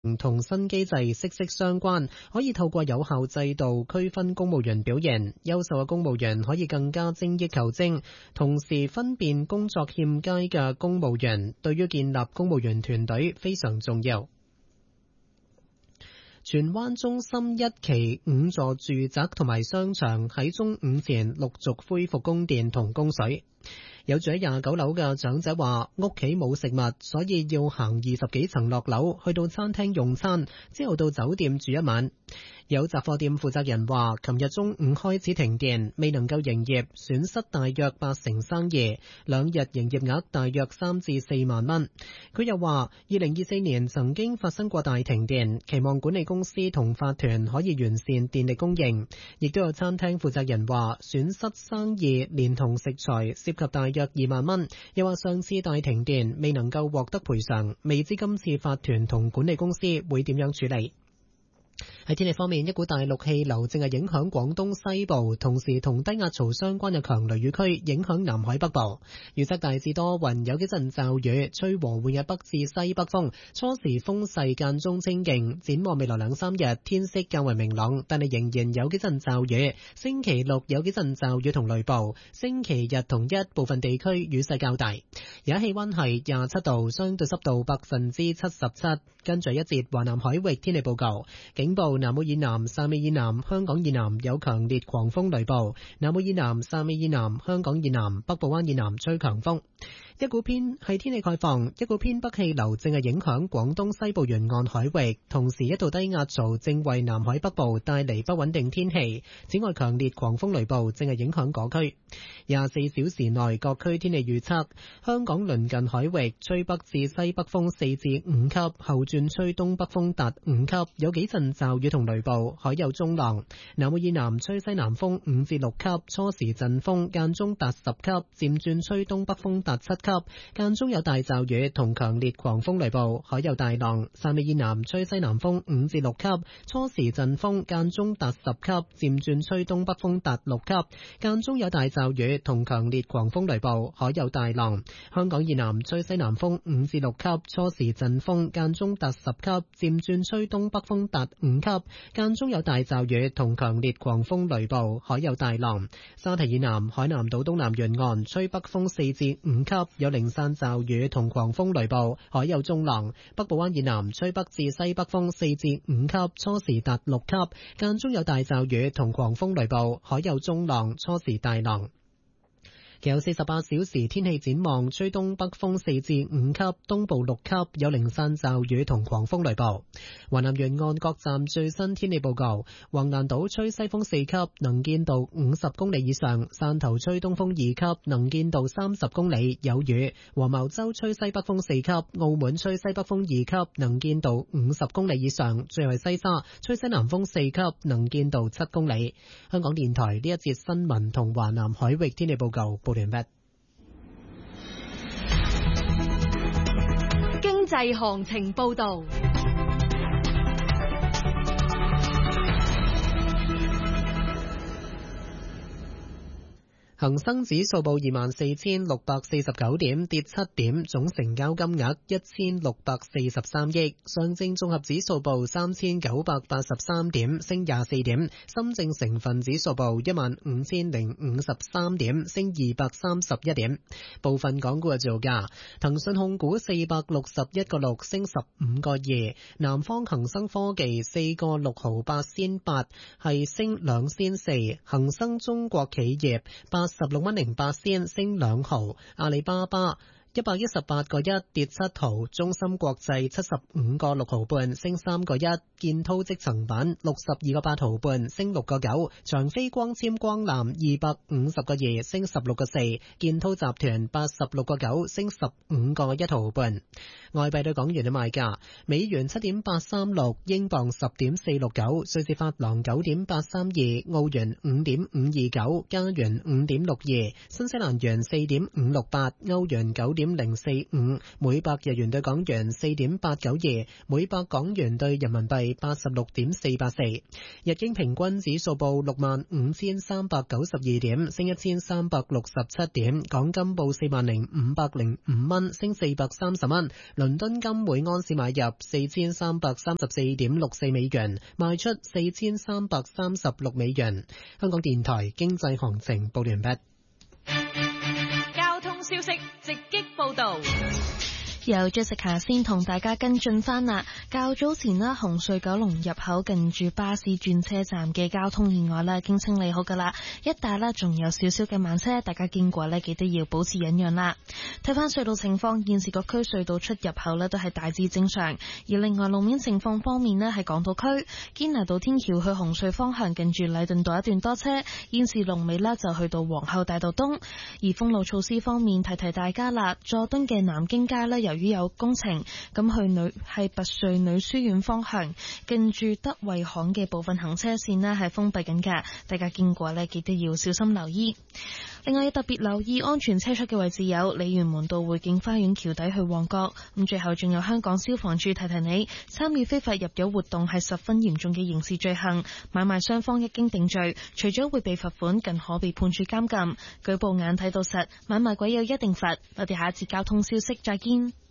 同新機制息息相關，可以透過有效制度區分公務員表現，優秀嘅公務員可以更加精益求精，同時分辨工作欠佳嘅公務員，對於建立公務員團隊非常重要。荃灣中心1期5座住宅同埋商場喺中午前陸續恢復供電同供水。有住喺29樓嘅長者話，屋企冇食物，所以要行20幾層落樓去到餐廳用餐，之後到酒店住一晚。有雜貨店負責人話，琴日中午開始停電，未能夠營業，損失大約80%生意，2日營業額大約3至4萬蚊。佢又話，2024年曾經發生過大停電，期望管理公司同法團可以完善電力供應。亦都有餐廳負責人話，損失生意連同食材涉及大約2萬蚊。又話上次大停電未能夠獲得賠償，未知今次法團同管理公司會點樣處理。喺天氣方面，一股大陸氣流正係影響廣東西部，同時同低壓槽相關嘅強雷雨區影響南海北部。預測大致多雲，有幾陣驟雨，吹和緩嘅北至西北風，初時風勢間中清勁。展望未來2-3日，天色較為明朗，但係仍然有幾陣驟雨。星期六有幾陣驟雨同雷暴，星期日同一部分地區雨勢較大。而家氣溫係27度，相對濕度77%。跟住一節華南海域天氣報告，警報南澳以南、汕尾以南、香港以南有強烈狂風雷暴，南澳以南、汕尾以南、香港以南、北部灣以南吹強風。一股偏氣北氣流正係影響廣東西部沿岸海域，同時一道低壓槽正為南海北部帶嚟不穩定天氣。此外，強烈狂風雷暴正係影響嗰區。24小時內各區天氣預測：香港鄰近海域吹北至西北風4至5級，後轉吹東北風達5級，有幾陣驟雨同雷暴，海有中浪。南澳以南吹西南風5至6級，初時陣風間中達10級，漸轉吹東北風達7級。間中有大驟雨同強烈狂風雷暴，海有大浪。汕尾以南吹西南風5至6級，初時陣風間中達10級，漸轉吹東北風達6級。間中有大驟雨同強烈狂風雷暴，海有大浪。香港以南吹西南風5至6級，初時陣風間中達10級，漸轉吹東北風達5級。間中有大驟雨同強烈狂風雷暴，海有大浪。沙堤以南海南島東南沿岸吹北風4至5級，有零散驟雨同狂風雷暴，海有中浪。北部灣以南吹北至西北風4至5級，初時達6級，間中有大驟雨同狂風雷暴，海有中浪，初時大浪。其後48小時天氣展望，吹東北風4至5級，東部6級，有零散驟雨同狂風雷暴。華南沿岸各站最新天氣報告：橫瀾島吹西風4級，能見度50公里以上；汕頭吹東風2級，能見度30公里，有雨；黃茅洲吹西北風4級，澳門吹西北風2級，能見度50公里以上；最後西沙吹西南風4級，能見度7公里。香港電台呢一節新聞同華南海域天氣報告報完畢。 經濟行情報道。 恒生指數報24,649點，跌7點，總成交金額1,643億。上證綜合指數報3,983點，升24點。深證成分指數報15,053點，升231點。部分港股嘅造價：騰訊控股461個6，升15個2；南方恒生科技4個6毫8仙8，係升2仙4；恒生中國企業86蚊08仙，升2毫；阿里巴巴118個1，跌7毫；中芯國際75個6毫半，升3個1；建滔積層板62個8毫半，升6個9；長飛光纖光纜250個2，升16個4；建滔集團86個9，升15個1毫半。外幣對港元嘅賣價：美元7.836，英鎊10.469，瑞士法郎9.832，澳元5.529，加元5.62，新西蘭元4.568，歐元9. 3.045，每百日元對港元4.892，每百港元對人民幣86.484。日經平均指數報65,392點，升1367點。港金報40,505蚊，升430蚊。倫敦金每安士買入4334.64美元，賣出4336美元。香港電台經濟行情報完畢。 交通消息直擊報道。 由 Jessica 先同大家跟進翻啦。較早前啦，紅隧九龍入口近住巴士轉車站嘅交通意外啦，已經清理好噶啦。一帶啦仲有少少嘅慢車，大家經過呢記得要保持忍讓啦。睇翻隧道情況，現時各區隧道出入口呢都係大致正常。而另外路面情況方面呢，喺港島區堅拿道天橋去紅隧方向近住禮頓道一段多車，現時龍尾呢就去到皇后大道東。而封路措施方面，提提大家啦，佐敦嘅南京街呢，由於有工程，咁係拔萃女書院方向近住德惠巷嘅部分行車線呢係封閉緊㗎，大家經過呢記得要小心留意。另外要特別留意安全車速嘅位置有鯉魚門道匯景花園橋底去旺角。咁最後仲有香港消防處提提你，參與非法入境活動係十分嚴重嘅刑事罪行，買賣雙方一經定罪，除咗會被罰款，更可被判處監禁。舉報眼睇到實，買賣鬼有一定罰。我哋下一節交通消息再見。